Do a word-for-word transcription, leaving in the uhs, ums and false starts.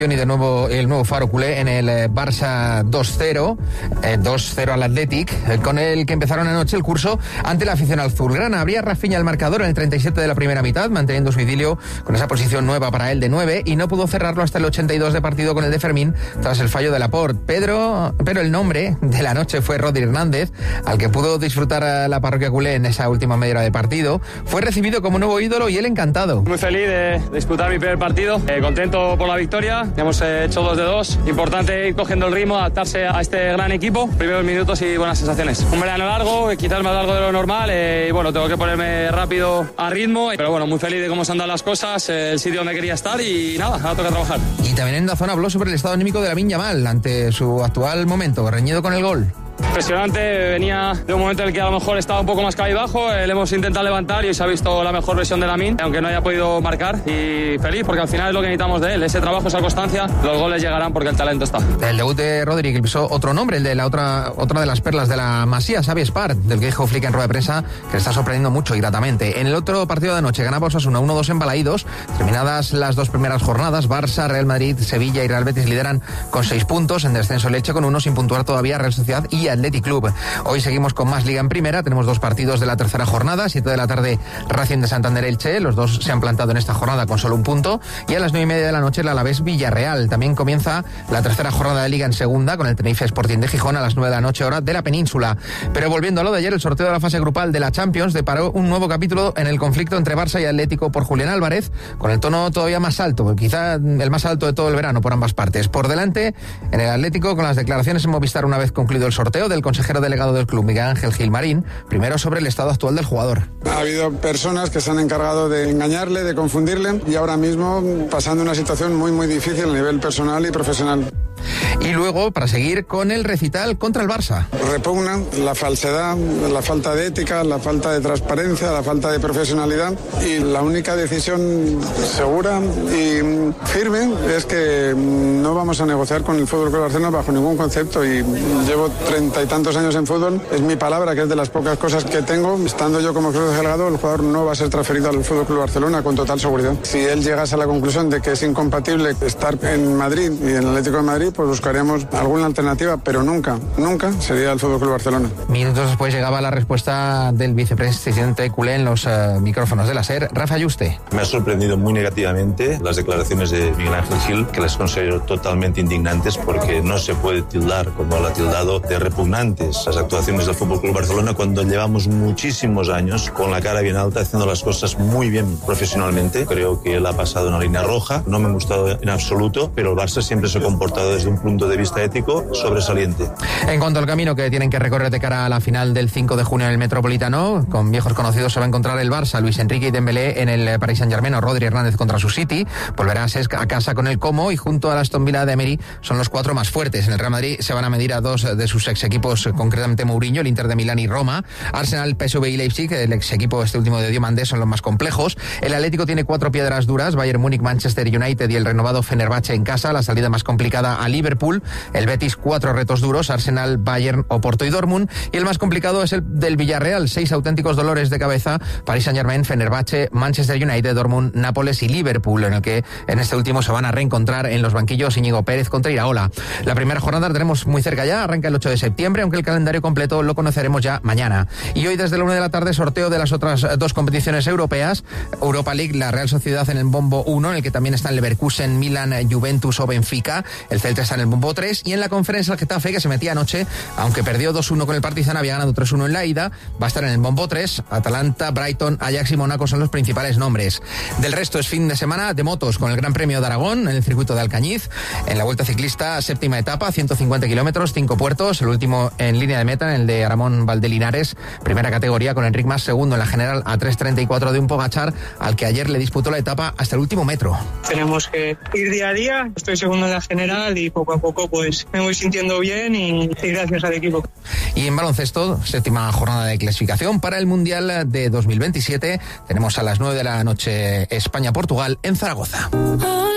Y de nuevo el nuevo faro culé en el Barça dos cero, eh, dos cero al Athletic, eh, con el que empezaron anoche el curso ante la afición azulgrana. Abría Rafinha el marcador en el treinta y siete de la primera mitad, manteniendo su idilio con esa posición nueva para él de nueve, y no pudo cerrarlo hasta el ochenta y dos de partido con el de Fermín tras el fallo de Laporte. Pedro, pero el nombre de la noche fue Rodri Hernández, al que pudo disfrutar a la parroquia culé en esa última media hora de partido. Fue recibido como nuevo ídolo y él encantado. Muy feliz de disputar mi primer partido, eh, contento por la victoria. Hemos eh, hecho dos de dos. Importante ir cogiendo el ritmo, adaptarse a este gran equipo. Primeros minutos y buenas sensaciones. Un verano largo, quizás más largo de lo normal. Eh, y bueno, tengo que ponerme rápido a ritmo. Pero bueno, muy feliz de cómo se han dado las cosas, eh, el sitio donde quería estar y nada, ahora toca trabajar. Y también en la zona habló sobre el estado anímico de Lamine Yamal ante su actual momento, reñido con el gol. Impresionante, venía de un momento en el que a lo mejor estaba un poco más cabizbajo, eh, le hemos intentado levantar y hoy se ha visto la mejor versión de Lamine, aunque no haya podido marcar, y feliz porque al final es lo que necesitamos de él, ese trabajo, esa constancia, los goles llegarán porque el talento está. El debut de Rodri, que pisó otro nombre, el de la otra otra de las perlas de la Masía, Xavi Espart, del que dijo Flick en rueda de prensa que le está sorprendiendo mucho y gratamente. En el otro partido de anoche ganaba Osasuna uno dos en Balaídos. Terminadas las dos primeras jornadas, Barça, Real Madrid, Sevilla y Real Betis lideran con seis puntos, en descenso Leche con uno sin puntuar todavía Real Sociedad y Athletic Club. Hoy seguimos con más Liga en Primera, tenemos dos partidos de la tercera jornada, siete de la tarde Racing de Santander Elche, los dos se han plantado en esta jornada con solo un punto, y a las nueve y media de la noche el Alavés Villarreal. También comienza la tercera jornada de Liga en Segunda con el Tenerife Sporting de Gijón a las nueve de la noche hora de la península. Pero volviendo a lo de ayer, el sorteo de la fase grupal de la Champions deparó un nuevo capítulo en el conflicto entre Barça y Atlético por Julián Álvarez, con el tono todavía más alto, quizá el más alto de todo el verano por ambas partes. Por delante, en el Atlético, con las declaraciones en Movistar una vez concluido el sorteo del consejero delegado del club, Miguel Ángel Gilmarín, primero sobre el estado actual del jugador. Ha habido personas que se han encargado de engañarle, de confundirle, y ahora mismo pasando una situación muy muy difícil a nivel personal y profesional. Y luego, para seguir con el recital contra el Barça. Repugna la falsedad, la falta de ética, la falta de transparencia, la falta de profesionalidad, y la única decisión segura y firme es que no vamos a negociar con el Fútbol Club Barcelona bajo ningún concepto, y llevo treinta y tantos años en fútbol, es mi palabra, que es de las pocas cosas que tengo. Estando yo como club delegado, el jugador no va a ser transferido al Fútbol Club Barcelona con total seguridad. Si él llegase a la conclusión de que es incompatible estar en Madrid y en el Atlético de Madrid, pues buscaremos alguna alternativa, pero nunca, nunca sería el Fútbol Club Barcelona. Minutos después llegaba la respuesta del vicepresidente culé en los uh, micrófonos de la SER, Rafa Yuste. Me ha sorprendido muy negativamente las declaraciones de Miguel Ángel Gil, que las considero totalmente indignantes, porque no se puede tildar, como lo ha tildado, de repugnantes las actuaciones del Fútbol Club Barcelona cuando llevamos muchísimos años con la cara bien alta, haciendo las cosas muy bien profesionalmente. Creo que él ha pasado una línea roja, no me ha gustado en absoluto, pero el Barça siempre se ha comportado desde un punto de vista ético sobresaliente. En cuanto al camino que tienen que recorrer de cara a la final del cinco de junio en el Metropolitano, con viejos conocidos se va a encontrar el Barça, Luis Enrique y Dembélé en el Paris Saint-Germain, o Rodri Hernández contra su City, volverá a Cesc a casa con el Como, y junto a la Aston Villa de Emery son los cuatro más fuertes. En el Real Madrid se van a medir a dos de sus ex equipos, concretamente Mourinho, el Inter de Milán y Roma. Arsenal, P S V y Leipzig, el ex equipo este último de Diomandé, son los más complejos. El Atlético tiene cuatro piedras duras, Bayern Múnich, Manchester United y el renovado Fenerbahce en casa, la salida más complicada a Liverpool. El Betis, cuatro retos duros, Arsenal, Bayern, Oporto y Dortmund, y el más complicado es el del Villarreal, seis auténticos dolores de cabeza, Paris Saint-Germain, Fenerbahce, Manchester United, Dortmund, Nápoles y Liverpool, en el que en este último se van a reencontrar en los banquillos Íñigo Pérez contra Iraola. La primera jornada la tenemos muy cerca ya, arranca el ocho de septiembre, aunque el calendario completo lo conoceremos ya mañana. Y hoy desde la una de la tarde sorteo de las otras dos competiciones europeas, Europa League, la Real Sociedad en el bombo uno, en el que también están Leverkusen, Milan, Juventus o Benfica, el Celta está en el bombo tres, y en la conferencia el Getafe, que se metía anoche, aunque perdió dos uno con el Partizan, había ganado tres uno en la ida, va a estar en el bombo tres, Atalanta, Brighton, Ajax y Mónaco son los principales nombres. Del resto es fin de semana de motos con el Gran Premio de Aragón en el circuito de Alcañiz, en la Vuelta Ciclista, séptima etapa, ciento cincuenta kilómetros, cinco puertos, el último en línea de meta en el de Aramón Valdelinares, primera categoría con Enric Mas segundo en la general a tres treinta y cuatro de un Pogačar, al que ayer le disputó la etapa hasta el último metro. Tenemos que ir día a día, estoy segundo en la general y poco a poco pues me voy sintiendo bien y, y gracias al equipo. Y en baloncesto, séptima jornada de clasificación para el Mundial de dos mil veintisiete, tenemos a las nueve de la noche España-Portugal en Zaragoza.